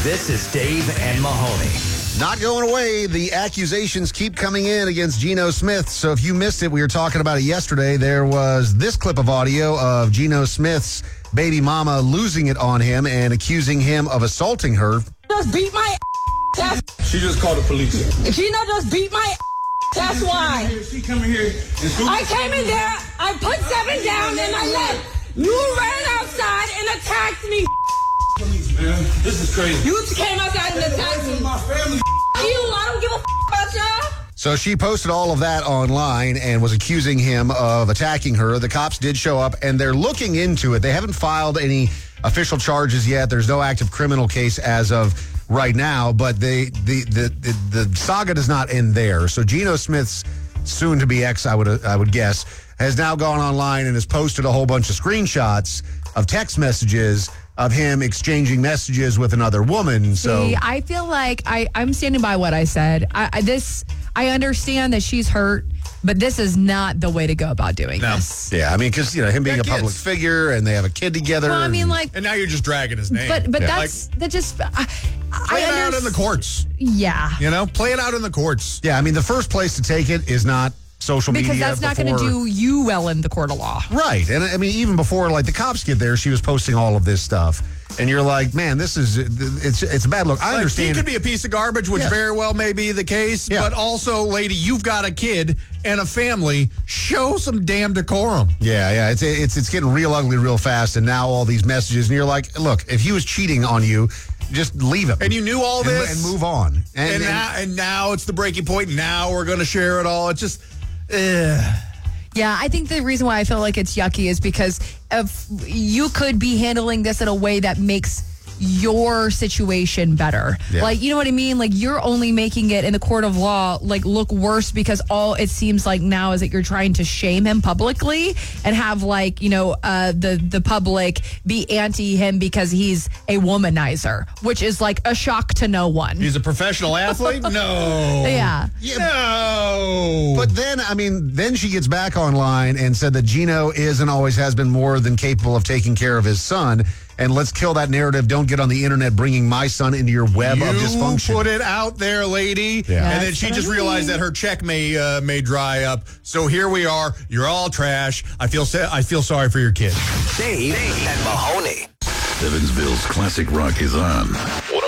This is Dave and Mahoney. Not going away. The accusations keep coming in against Geno Smith. So if you missed it, we were talking about it yesterday. There was this clip of audio of Geno Smith's baby mama losing it on him and accusing him of assaulting her. Just beat my ass. She just called the police. Geno just beat my ass. That's why. She coming here. I came in there, I put 7 down, and I left. You ran outside and attacked me. Police, man. This is crazy. You came outside and attacked me. My family. I don't give a about y'all. So she posted all of that online and was accusing him of attacking her. The cops did show up, and they're looking into it. They haven't filed any official charges yet. There's no active criminal case as of right now, but the saga does not end there. So Geno Smith's soon-to-be ex, I would guess, has now gone online and has posted a whole bunch of screenshots of text messages of him exchanging messages with another woman. So See, I feel like I'm standing by what I said. I understand that she's hurt, but this is not the way to go about doing this. yeah, I mean, because him being a public figure and they have a kid together. Well, I mean, And now you're just dragging his name. but Yeah. that just Play it out in the courts. Yeah. Play it out in the courts. Yeah, I mean, the first place to take it is not social media. Because that's not going to do you well in the court of law. Right. And I mean, even before the cops get there, she was posting all of this stuff. And you're like, man, it's a bad look. I understand. He could be a piece of garbage, which very well may be the case. Yeah. But also, lady, you've got a kid and a family. Show some damn decorum. Yeah. It's getting real ugly real fast. And now all these messages. And you're like, look, if he was cheating on you, just leave him. And you knew all this. And move on. And now it's the breaking point. Now we're going to share it all. It's just, Yeah, I think the reason why I feel like it's yucky is because you could be handling this in a way that makes your situation better. Yeah. You know what I mean? You're only making it in the court of law look worse because all it seems like now is that you're trying to shame him publicly and have the public be anti him because he's a womanizer, which is a shock to no one. he's a professional athlete? No. Yeah. No. But then she gets back online and said that Geno is and always has been more than capable of taking care of his son. And let's kill that narrative. Don't get on the internet bringing my son into your web of dysfunction. You put it out there, lady. Yeah. And then she just realized that her check may dry up. So here we are. You're all trash. I feel sorry for your kid. Dave and Mahoney. Evansville's classic rock is on.